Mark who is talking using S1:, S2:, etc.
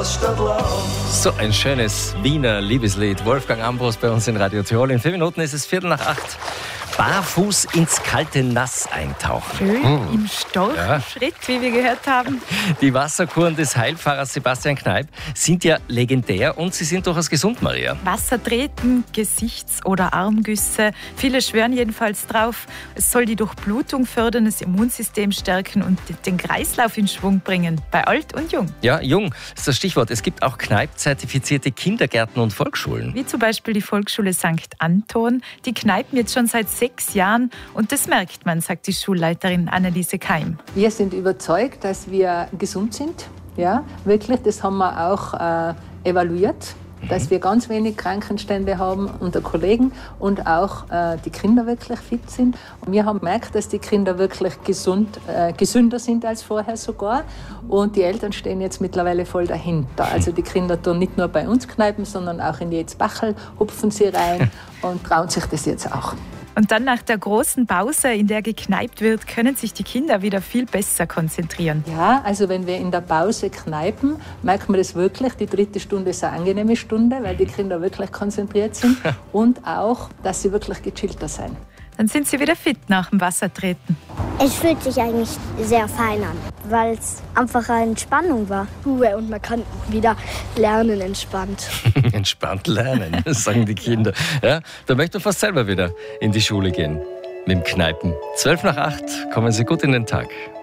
S1: Haus statt Land.
S2: So ein schönes Wiener Liebeslied. Wolfgang Ambros bei uns in Radio Tirol. In 4 Minuten ist es 7:45. Barfuß ins kalte Nass eintauchen.
S3: Schön im Storchenschritt, wie wir gehört haben.
S2: Die Wasserkuren des Heilpfarrers Sebastian Kneipp sind ja legendär und sie sind durchaus gesund, Maria.
S3: Wassertreten, Gesichts- oder Armgüsse. Viele schwören jedenfalls drauf, es soll die Durchblutung fördern, das Immunsystem stärken und den Kreislauf in Schwung bringen. Bei alt und jung.
S2: Ja, jung ist das Stichwort. Es gibt auch Kneipp-zertifizierte Kindergärten und Volksschulen.
S3: Wie zum Beispiel die Volksschule St. Anton. Die kneipen jetzt schon seit 6 Jahren und das merkt man, sagt die Schulleiterin Anneliese Keim.
S4: Wir sind überzeugt, dass wir gesund sind. Ja, wirklich, das haben wir auch evaluiert, dass wir ganz wenig Krankenstände haben unter Kollegen und auch die Kinder wirklich fit sind. Und wir haben gemerkt, dass die Kinder wirklich gesünder sind als vorher sogar. Und die Eltern stehen jetzt mittlerweile voll dahinter. Also die Kinder tun nicht nur bei uns kneipen, sondern auch in jedes Bachel hupfen sie rein und trauen sich das jetzt auch.
S3: Und dann nach der großen Pause, in der gekneipt wird, können sich die Kinder wieder viel besser konzentrieren.
S4: Ja, also wenn wir in der Pause kneipen, merkt man das wirklich. Die 3. Stunde ist eine angenehme Stunde, weil die Kinder wirklich konzentriert sind und auch, dass sie wirklich gechillter sind.
S3: Dann sind sie wieder fit nach dem Wassertreten.
S5: Es fühlt sich eigentlich sehr fein an, weil es einfach eine Entspannung war. Ruhe und man kann wieder lernen entspannt.
S2: Entspannt lernen, sagen die Kinder. Ja, da möchte man fast selber wieder in die Schule gehen mit dem Kneipen. 7:55, kommen Sie gut in den Tag.